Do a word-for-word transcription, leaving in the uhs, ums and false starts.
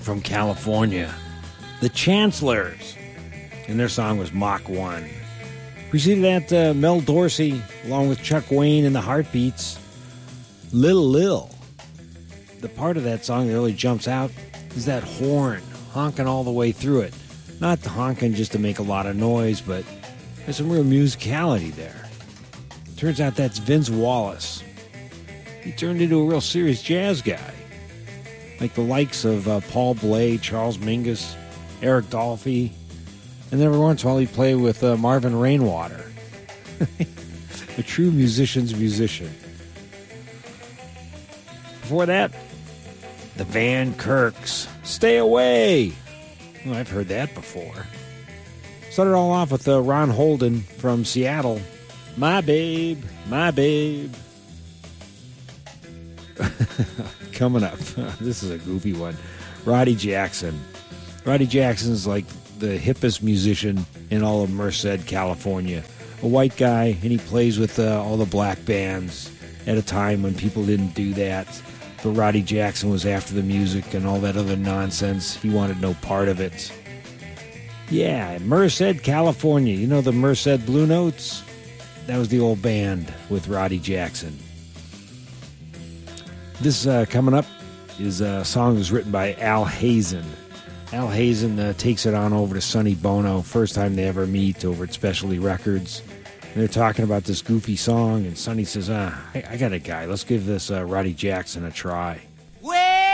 from California, the Chancellors, and their song was Mach one. Preceded that, uh, Mel Dorsey, along with Chuck Wayne and the Heartbeats, Lil Lil. The part of that song that really jumps out is that horn honking all the way through it. Not honking just to make a lot of noise, but there's some real musicality there. Turns out that's Vince Wallace. He turned into a real serious jazz guy. Like the likes of uh, Paul Bley, Charles Mingus, Eric Dolphy, and every once in a while he'd play with uh, Marvin Rainwater. A true musician's musician. Before that, the Van Kirks, Stay Away. Well, I've heard that before. Started all off with uh, Ron Holden from Seattle, My Babe, My Babe. Coming up, this is a goofy one. Roddy Jackson. Roddy Jackson's like the hippest musician in all of Merced, California. A white guy, and he plays with uh, all the black bands at a time when people didn't do that. But Roddy Jackson was after the music and all that other nonsense. He wanted no part of it. Yeah, Merced, California. You know the Merced Blue Notes? That was the old band with Roddy Jackson. This uh, coming up is a song that was written by Al Hazen. Al Hazen uh, takes it on over to Sonny Bono, first time they ever meet over at Specialty Records. And they're talking about this goofy song, and Sonny says, ah, I, I got a guy. Let's give this uh, Roddy Jackson a try.